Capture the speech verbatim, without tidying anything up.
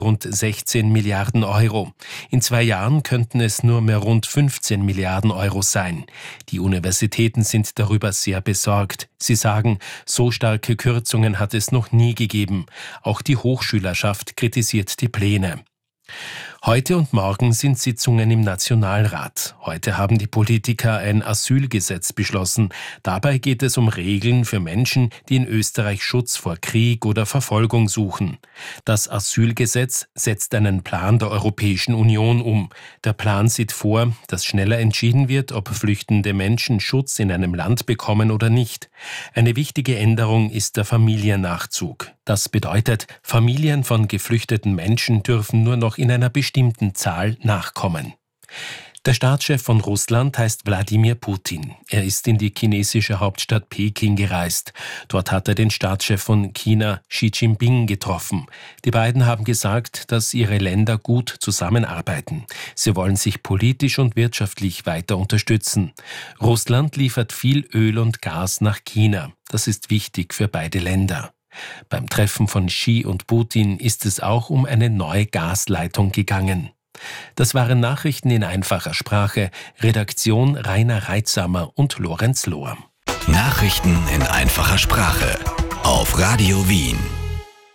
rund sechzehn Milliarden Euro. In zwei Jahren könnten es nur mehr rund fünfzehn Milliarden Euro sein. Die Universitäten sind darüber sehr besorgt. Sie sagen, so starke Kürzungen hat es noch nie gegeben. Auch die Hochschülerschaft kritisiert die Pläne. Heute und morgen sind Sitzungen im Nationalrat. Heute haben die Politiker ein Asylgesetz beschlossen. Dabei geht es um Regeln für Menschen, die in Österreich Schutz vor Krieg oder Verfolgung suchen. Das Asylgesetz setzt einen Plan der Europäischen Union um. Der Plan sieht vor, dass schneller entschieden wird, ob flüchtende Menschen Schutz in einem Land bekommen oder nicht. Eine wichtige Änderung ist der Familiennachzug. Das bedeutet, Familien von geflüchteten Menschen dürfen nur noch in einer bestimmten Zahl nachkommen. Der Staatschef von Russland heißt Wladimir Putin. Er ist in die chinesische Hauptstadt Peking gereist. Dort hat er den Staatschef von China, Xi Jinping, getroffen. Die beiden haben gesagt, dass ihre Länder gut zusammenarbeiten. Sie wollen sich politisch und wirtschaftlich weiter unterstützen. Russland liefert viel Öl und Gas nach China. Das ist wichtig für beide Länder. Beim Treffen von Xi und Putin ist es auch um eine neue Gasleitung gegangen. Das waren Nachrichten in einfacher Sprache. Redaktion Rainer Reitsamer und Lorenz Lohr. Nachrichten in einfacher Sprache auf Radio Wien.